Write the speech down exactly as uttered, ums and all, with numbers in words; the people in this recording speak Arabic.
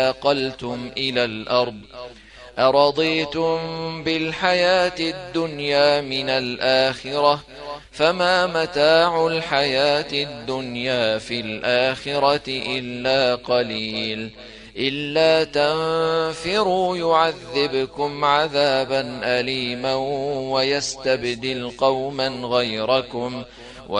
انتقلتم إلى الأرض أرضيتم بالحياة الدنيا من الآخرة فما متاع الحياة الدنيا في الآخرة إلا قليل إلا تنفروا يعذبكم عذابا أليما ويستبدل قوما غيركم